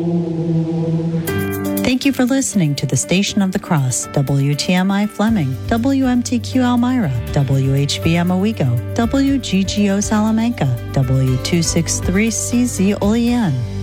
Thank you for listening to the Station of the Cross, WTMI Fleming, WMTQ Elmira, WHVM Owego, WGGO Salamanca, W263CZ Olean,